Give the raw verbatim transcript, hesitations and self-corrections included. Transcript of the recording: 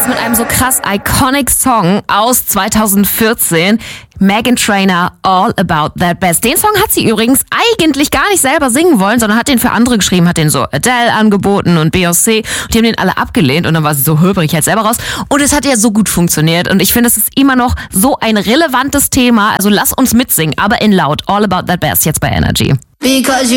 jetzt mit einem so krass iconic Song aus zweitausendvierzehn. Meghan Trainor, All About That Bass. Den Song hat sie übrigens eigentlich gar nicht selber singen wollen, sondern hat den für andere geschrieben, hat den so Adele angeboten und Beyoncé. Und die haben den alle abgelehnt und dann war sie so, hör, bring ich halt selber raus. Und es hat ja so gut funktioniert und ich finde, es ist immer noch so ein relevantes Thema. Also lass uns mitsingen, aber in laut. All About That Bass jetzt bei Energy. Because